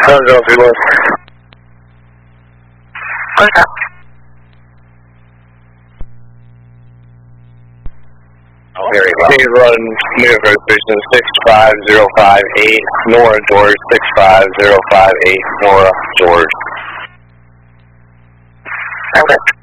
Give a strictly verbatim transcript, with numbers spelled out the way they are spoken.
seven zero three West. What's up? Very well. Please run New Station six five zero five eight, Nora George, six five zero five eight, Nora George. Okay.